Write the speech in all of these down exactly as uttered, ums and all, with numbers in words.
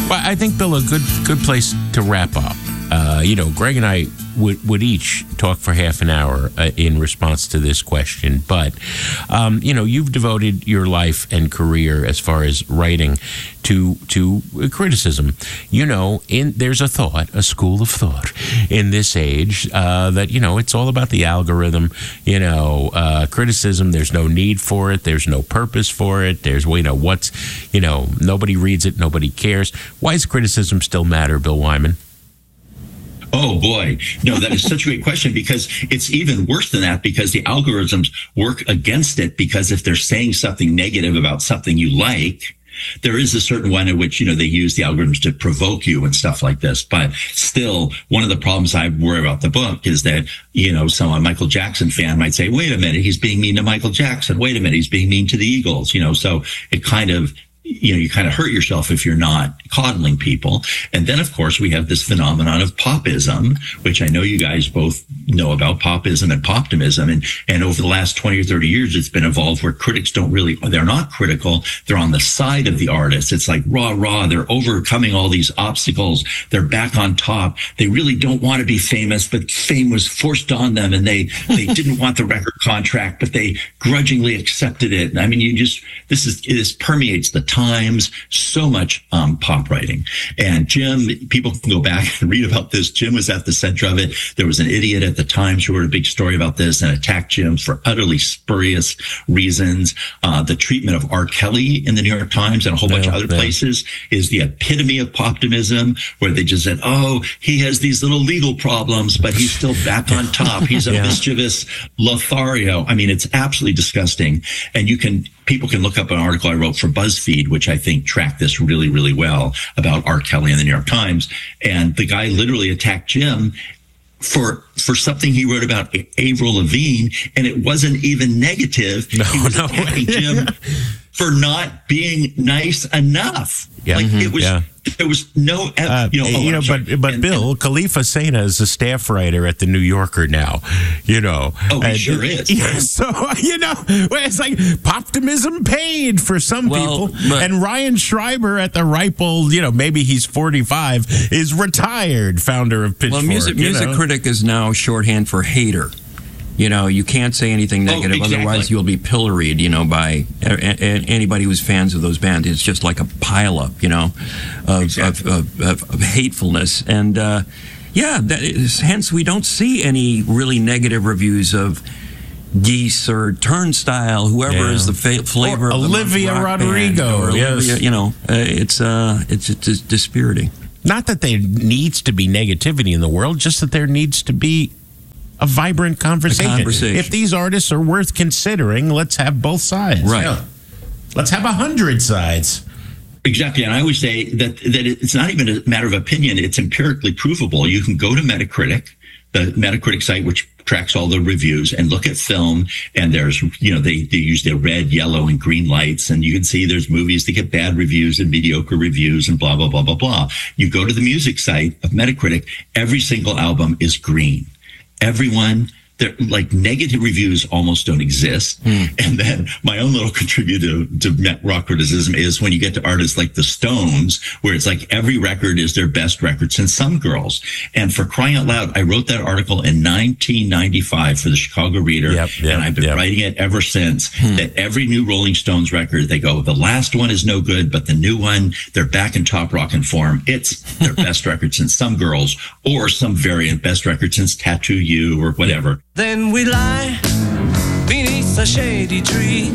Well, I think, Bill, a good good place to wrap up. Uh, you know, Greg and I would, would each talk for half an hour uh, in response to this question. But, um, you know, you've devoted your life and career as far as writing to to criticism. You know, in there's a thought, a school of thought in this age uh, that, you know, it's all about the algorithm. You know, uh, criticism, there's no need for it. There's no purpose for it. There's, you know, what's, you know, nobody reads it. Nobody cares. Why does criticism still matter, Bill Wyman? Oh, boy. No, that is such a great question, because it's even worse than that, because the algorithms work against it, because if they're saying something negative about something you like, there is a certain one in which, you know, they use the algorithms to provoke you and stuff like this. But still, one of the problems I worry about the book is that, you know, some Michael Jackson fan might say, wait a minute, he's being mean to Michael Jackson. Wait a minute, he's being mean to the Eagles. You know, so it kind of, you know, you kind of hurt yourself if you're not coddling people. And then, of course, we have this phenomenon of popism, which I know you guys both know about, popism and poptimism. And, and over the last twenty or thirty years, it's been evolved where critics don't really, they're not critical. They're on the side of the artist. It's like rah, rah. They're overcoming all these obstacles. They're back on top. They really don't want to be famous, but fame was forced on them, and they, they didn't want the record contract, but they grudgingly accepted it. I mean, you just, this is, this permeates the Times, so much um, pop writing. And Jim, people can go back and read about this. Jim was at the center of it. There was an idiot at the Times who wrote a big story about this and attacked Jim for utterly spurious reasons. Uh, the treatment of R. Kelly in the New York Times and a whole bunch yeah, of other yeah. places is the epitome of poptimism, where they just said, oh, he has these little legal problems, but he's still back on top. He's a yeah. mischievous Lothario. I mean, it's absolutely disgusting. And you can, people can look up an article I wrote for BuzzFeed, which I think tracked this really, really well, about R. Kelly in the New York Times. And the guy literally attacked Jim for for something he wrote about Avril Lavigne, and it wasn't even negative. No, he was no. attacking Jim for not being nice enough. Yeah. Like Mm-hmm. it was, yeah. there was no, Uh, you know, oh, you know, I'm sorry. but but And- Bill, Khalifa Sena is a staff writer at the New Yorker now. You know, Oh, he And- sure is. Yeah, so you know, it's like poptimism paid for some Well, people. but- And Ryan Schreiber at the ripe old, you know, maybe he's forty-five, is retired, founder of Pitchfork. Well, music you music know? critic is now shorthand for hater. You know, you can't say anything negative, exactly. otherwise you'll be pilloried, you know, by a, a, anybody who's fans of those bands. It's just like a pileup, you know, of, Exactly. of, of, of, of hatefulness. And, uh, yeah, that is, hence we don't see any really negative reviews of Geese or Turnstile, whoever Yeah. is the fa- flavor Or of the Olivia rock band, Rodrigo, or yes. Olivia, you know, uh, it's, uh, it's, it's dispiriting. Not that there needs to be negativity in the world, just that there needs to be a vibrant conversation. A conversation. If these artists are worth considering, let's have both sides. Right. Yeah. Let's have a hundred sides. Exactly. And I always say that that it's not even a matter of opinion. It's empirically provable. You can go to Metacritic, the Metacritic site, which tracks all the reviews, and look at film. And there's, you know, they, they use their red, yellow, and green lights. And you can see there's movies that get bad reviews and mediocre reviews and blah, blah, blah, blah, blah. You go to the music site of Metacritic, every single album is green. Everyone, they're like negative reviews almost don't exist. Mm. And then my own little contributor to rock criticism is when you get to artists like the Stones, where it's like every record is their best record since Some Girls. And for crying out loud, I wrote that article in nineteen ninety-five for the Chicago Reader. Yep, yep, and I've been yep. writing it ever since. Hmm. That every new Rolling Stones record, they go, the last one is no good, but the new one, they're back in top rockin' form. It's their best record since Some Girls, or some variant best record since Tattoo You, or whatever. Then we lie beneath a shady tree.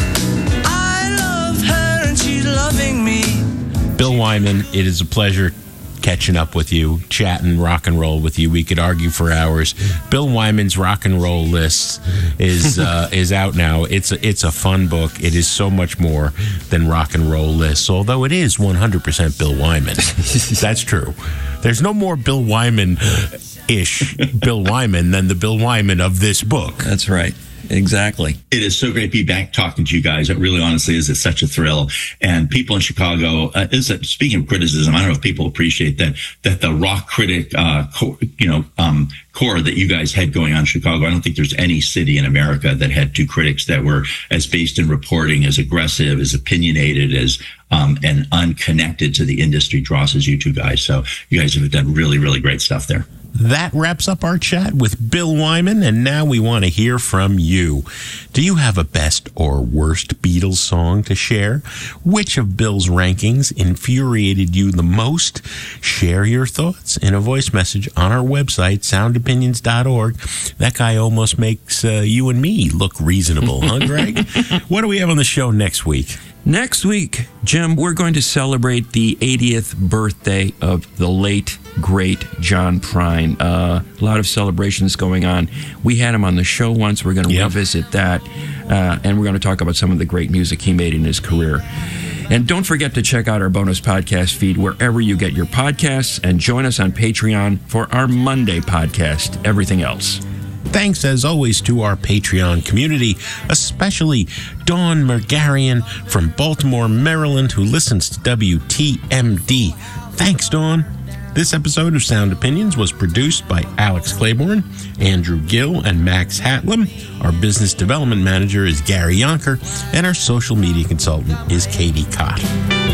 I love her and she's loving me. Bill Wyman, it is a pleasure catching up with you, chatting rock and roll with you. We could argue for hours. Bill Wyman's Rock and Roll List is uh, is out now. It's a, it's a fun book. It is so much more than Rock and Roll Lists, although it is one hundred percent Bill Wyman. That's true. There's no more Bill Wyman-ish Bill Wyman than the Bill Wyman of this book. That's right. Exactly. It is so great to be back talking to you guys. It really honestly is. It's such a thrill. And people in Chicago, uh, is that, speaking of criticism, I don't know if people appreciate that, that the rock critic, uh, co- you know, um, core that you guys had going on in Chicago. I don't think there's any city in America that had two critics that were as based in reporting, as aggressive, as opinionated, as um, and unconnected to the industry dross as you two guys. So you guys have done really, really great stuff there. That wraps up our chat with Bill Wyman, and now we want to hear from you. Do you have a best or worst Beatles song to share? Which of Bill's rankings infuriated you the most? Share your thoughts in a voice message on our website, sound opinions dot org. That guy almost makes uh, you and me look reasonable, huh, Greg? What do we have on the show next week? Next week, Jim, we're going to celebrate the eightieth birthday of the late, great John Prine. Uh, a lot of celebrations going on. We had him on the show once. We're going to yep. revisit that, uh, and we're going to talk about some of the great music he made in his career. And don't forget to check out our bonus podcast feed wherever you get your podcasts, and join us on Patreon for our Monday podcast, Everything Else. Thanks, as always, to our Patreon community, especially Dawn Margarian from Baltimore, Maryland, who listens to W T M D. Thanks, Dawn. This episode of Sound Opinions was produced by Alex Claiborne, Andrew Gill, and Max Hatlam. Our business development manager is Gary Yonker, and our social media consultant is Katie Cott.